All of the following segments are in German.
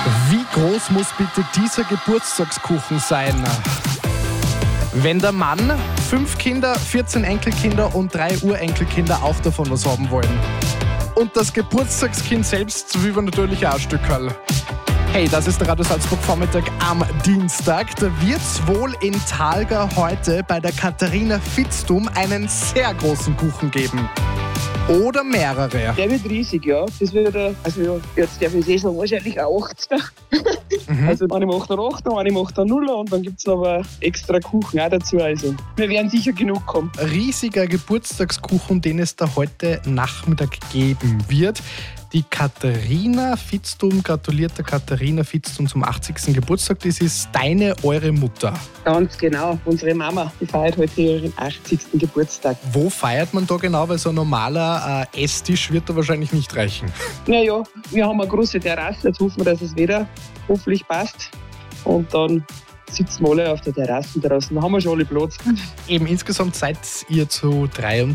Wie groß muss bitte dieser Geburtstagskuchen sein? Wenn der Mann 5 Kinder, 14 Enkelkinder und 3 Urenkelkinder auch davon was haben wollen. Und das Geburtstagskind selbst will natürlich auch ein Stückerl. Hey, das ist der Radio Salzburg Vormittag am Dienstag. Da wird's wohl in Talga heute bei der Katharina Vitzthum einen sehr großen Kuchen geben. Oder mehrere. Der wird riesig, ja. Das wird jetzt darf ich sagen, wahrscheinlich ein 80er. Also eine macht einen 8er, eine macht einen 0er und dann gibt es noch einen extra Kuchen auch dazu. Also wir werden sicher genug haben. Riesiger Geburtstagskuchen, den es da heute Nachmittag geben wird. Die Katharina Vitzthum gratuliert der Katharina Vitzthum zum 80. Geburtstag. Das ist eure Mutter. Ganz genau, unsere Mama, die feiert heute ihren 80. Geburtstag. Wo feiert man da genau? Weil so ein normaler Esstisch wird da wahrscheinlich nicht reichen. Naja, wir haben eine große Terrasse, jetzt hoffen wir, dass es wieder hoffentlich passt. Und dann sitzen wir alle auf der Terrasse draußen, da haben wir schon alle Platz. Eben insgesamt seid ihr zu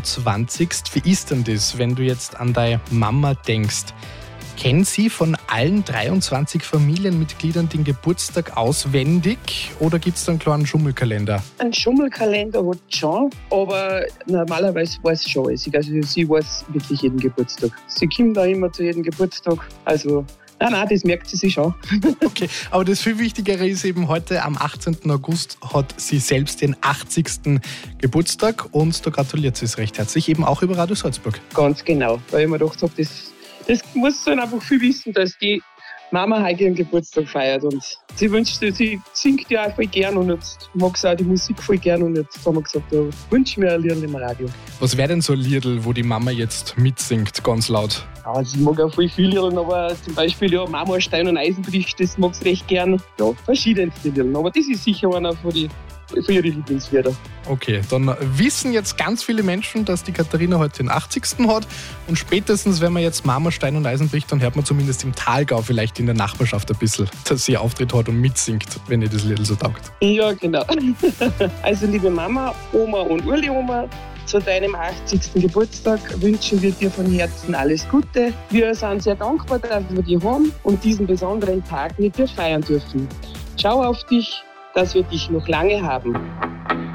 23. Wie ist denn das, wenn du jetzt an deine Mama denkst? Kennt sie von allen 23 Familienmitgliedern den Geburtstag auswendig oder gibt es da einen kleinen Schummelkalender? Ein Schummelkalender hat schon, aber normalerweise weiß sie schon alles. Also sie weiß wirklich jeden Geburtstag. Sie kommt da immer zu jedem Geburtstag. Also Nein, das merkt sie sich schon. Okay, aber das viel Wichtigere ist eben heute, am 18. August hat sie selbst den 80. Geburtstag und da gratuliert sie es recht herzlich, eben auch über Radio Salzburg. Ganz genau, weil ich mir gedacht habe, das muss dann einfach viel wissen, dass die Mama heute ihren Geburtstag feiert und sie singt ja auch voll gern und jetzt mag sie auch die Musik voll gern und jetzt haben wir gesagt, da wünsche ich mir ein Lied im Radio. Was wäre denn so ein Liedl, wo die Mama jetzt mitsingt, ganz laut? Ja, sie mag auch voll viel Liedl, aber zum Beispiel ja, Mama Stein und Eisen bricht, das mag sie recht gern. Ja, verschiedenste Liedl, aber das ist sicher einer von ihre Lieblingslieder. Okay, dann wissen jetzt ganz viele Menschen, dass die Katharina heute den 80. hat und spätestens, wenn man jetzt Mama Stein und Eisen bricht, dann hört man zumindest im Talgau vielleicht in der Nachbarschaft ein bisschen, dass sie Auftritt hat und mitsingt, wenn ihr das Lied so taugt. Ja, genau. Also liebe Mama, Oma und Urli-Oma, zu deinem 80. Geburtstag wünschen wir dir von Herzen alles Gute. Wir sind sehr dankbar, dass wir dich haben und diesen besonderen Tag mit dir feiern dürfen. Schau auf dich, dass wir dich noch lange haben.